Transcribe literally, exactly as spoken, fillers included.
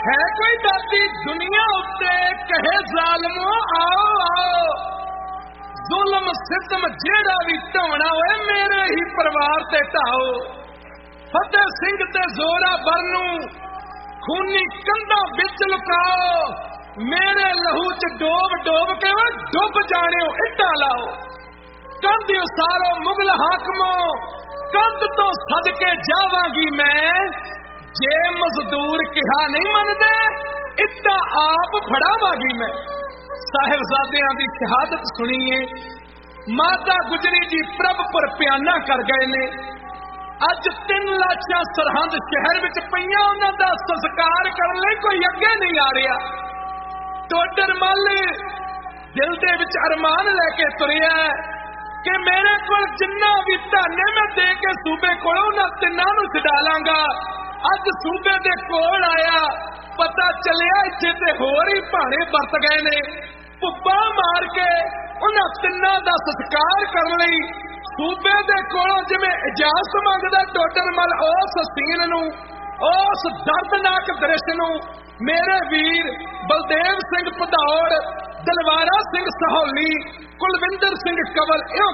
ہے کوئی دادی دنیا اتے کہے ظالمو آؤ آؤ ظلم ستم جیڑا بھی ٹھونا ہوئے میرے ہی پروار تے ٹھاؤ فتح سنگھ تے زورا برنو خونی کندھا بچ لکاؤ میرے لہو چ ڈوب ڈوب کے وہ ڈب جانے ہو اٹا لاؤ کند سارو مغل حاکمو کند تو سد کے جاواں گی میں جے مزدور کہا نہیں من دے اٹا آپ پھڑاواں گی میں صاحبزادیاں دی شہادت سنیے ماتا گجری جی پرب پر پیانہ کر گئے نے اج تین لاچاں سرہند شہر وچ پئیاں انہاں دا سسکار کرن لئی کوئی اگے نہیں آ رہا ٹوڈر مل دل دے وچ ارمان لے کے تریا کہ میرے کول جنہ بھی تانے میں دے کے صوبے کول انہاں تیناں نوں چھڈا لاں گا اج صوبے دے کول آیا پتا چلیا اتنے تے ہور ہی پہاڑے برت گئے نے پپا مار کے انہاں تیناں دا ستکار کر لئی صوبے دے کولوں جویں اجازت منگدا ٹوڈر مل اس سین نوں اس دردناک درش نوں میرے ویر بلدیو سنگھ پدھوڑ دلوارا سنگھ سہولی کلوندر سنگھ کنول ایوں